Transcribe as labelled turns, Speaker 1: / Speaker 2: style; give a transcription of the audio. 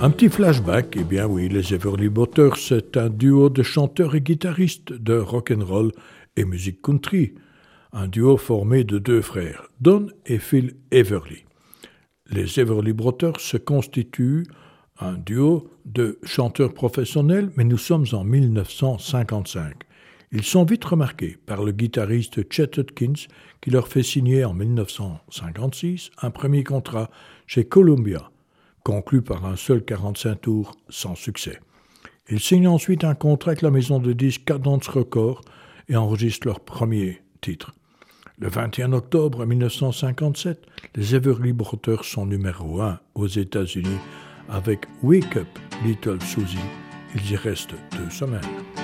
Speaker 1: Un petit flashback, eh bien oui, les Everly Brothers, c'est un duo de chanteurs et guitaristes de rock'n'roll et musique country. Un duo formé de deux frères, Don et Phil Everly. Les Everly Brothers se constituent un duo de chanteurs professionnels, mais nous sommes en 1955. Ils sont vite remarqués par le guitariste Chet Atkins qui leur fait signer en 1956 un premier contrat chez Columbia, conclu par un seul 45 tours sans succès. Ils signent ensuite un contrat avec la maison de disques Cadence Records et enregistrent leur premier titre. Le 21 octobre 1957, les Everly Brothers sont numéro 1 aux États-Unis avec Wake Up Little Susie. Ils y restent 2 semaines.